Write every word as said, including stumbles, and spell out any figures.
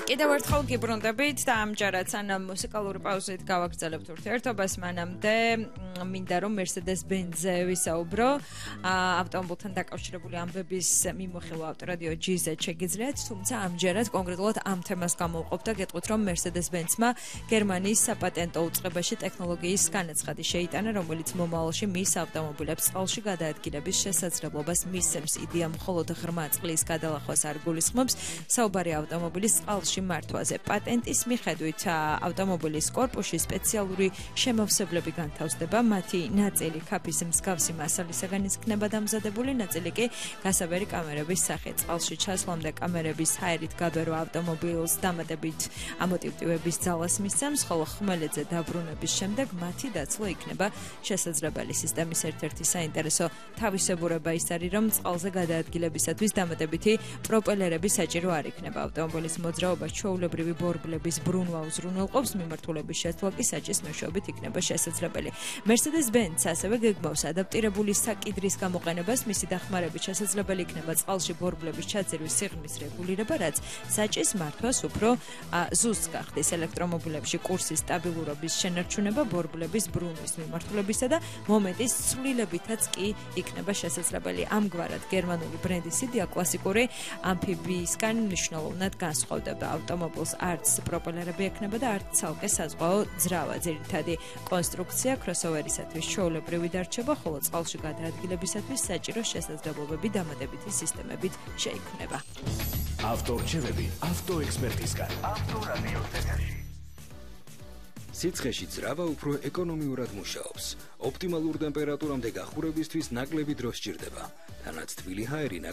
კიდევ ერთხელ გიბრუნდებით და ამჯერად სანამ მუსიკალური პაუზით გავაგრძელებთ ურთიერთობას, მანამდე მინდა რომ Mercedes-Benz-ზე ვისაუბრო. ავტომობილთან დაკავშირებული ამბების მიმოხილვა ავტორადიო ჯი-ზე შეგიძლიათ, თუმცა ამჯერად კონკრეტულად ამ თემას გამოვყოფ და გეტყვით, რომ Mercedes-Benz-მა გერმანიის საპატენტო უწყებაში ტექნოლოგიის განაცხადი შეიტანა, რომელიც მომავალში მის ავტომობილებს წყალში გადაადგილების შესაძლებლობას მისცემს. იდეა მხოლოდ ღრმა წყლის გადალახვას არ გულისხმობს, საუბარი ავტომობილის წყალში მართვაზე. პატენტის მიხედვით ავტომობილის კორპუსში სპეციალური შემავსებლები განთავსდება, მათი ნაწილი ქაფის მსგავსი მასალისაგან იქნება დამზადებული, ნაწილი კი გასაბერი კამერების სახით. წყალში ჩასვლამდე კამერების ჰაერით გაბერო ავტომობილს დამატებით ამოტივტივების ძალას მისცემს, ხოლო ხმელეთზე დაბრუნების შემდეგ მათი დაცლა იქნება შესაძლებელი. სისტემის ერთ-ერთი საინტერესო თავისებურება ის არის, რომ წყალზე გადაადგილებისათვის დამატებითი პროპელერები საჭირო არ იქნება. ავტომობილის მოძრაობა ჩვეულებრივი ბორბლების ბრუნვა უზრუნველყოფს, მიმართულების შეცვლა კი საჭის მეშვეობით იქნება შესაძლებელი. Mercedes-Benz ასევე გეგმავს ადაპტირებული საკიდრის გამოყენებას, მისი დახმარებით შესაძლებელი იქნება წყალში ბორბლების ჩაძირვის სიღრმის რეგულირება, რაც საჭის მართვას უფრო ზუსტს გახდის. ელექტრომობილებში კურსის სტაბილურობის შენარჩუნება ბორბლების ბრუნვის მიმართულებისა და მომენტის ცვლილებითაც კი იქნება შესაძლებელი. ამგვარად გერმანული ბრენდის იდეა კლასიკური ამფიბიისგან მნიშვნელოვნად განსხვავდება. ავტომობილს არც პროპელერები ექნება და არც ცალკე საზღვაო ძრავა. ძირითადი კონსტრუქცია crossover-ისათვის ჩვეულებრივი დარჩება, ხოლო წყალში გადაადგილებისათვის საჭირო შესაძლებლობები დამატებითი სისტემებით შეიქმნება. ავტორჩევები ავტოექსპერტისგან. ავტორადიო ეთერში. სიცხეში ძრავა უფრო ეკონომიურად მუშაობს. ოპტიმალურ ტემპერატურამდე გახურებისთვის ნაკლები დრო სჭირდება. თანაც თბილი ჰაერი